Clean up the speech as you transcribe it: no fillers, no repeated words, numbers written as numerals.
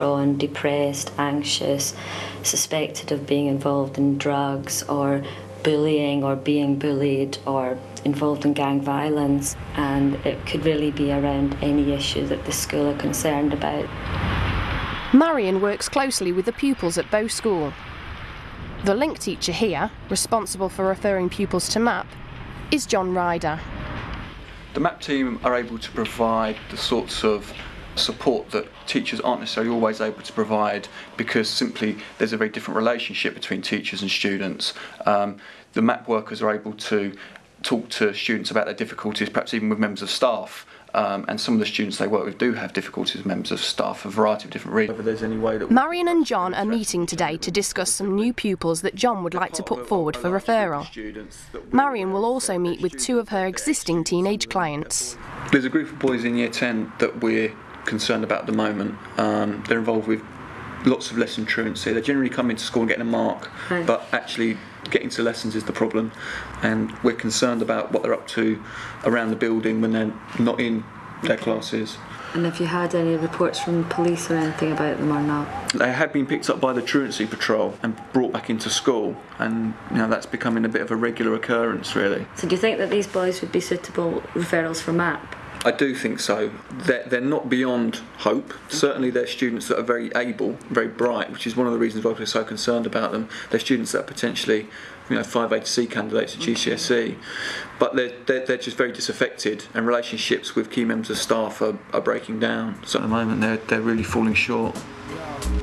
on, depressed, anxious, suspected of being involved in drugs or bullying or being bullied or involved in gang violence, and it could really be around any issue that the school are concerned about. Marion works closely with the pupils at Bow School. The link teacher here, responsible for referring pupils to MAP, is John Ryder. The MAP team are able to provide the sorts of support that teachers aren't necessarily always able to provide, because simply there's a very different relationship between teachers and students. The MAP workers are able to talk to students about their difficulties, perhaps even with members of staff. And some of the students they work with do have difficulties with members of staff for a variety of different reasons. There's any way that Marion and John are meeting today to discuss some new pupils that John would like to put forward for referral. Marion will also meet with 2 of her existing teenage clients. There's a group of boys in Year 10 that we're concerned about at the moment. They're involved with lots of lesson truancy. They generally come into school and getting a mark, but actually getting to lessons is the problem, and we're concerned about what they're up to around the building when they're not in their classes. And have you had any reports from the police or anything about them or not? They had been picked up by the truancy patrol and brought back into school, and that's becoming a bit of a regular occurrence, really. So do you think that these boys would be suitable referrals for MAP? I do think so. They're not beyond hope. Certainly they're students that are very able, very bright, which is one of the reasons why we're so concerned about them. They're students that are potentially 5A-C candidates at GCSE, but they're just very disaffected, and relationships with key members of staff are breaking down. So at the moment they're really falling short.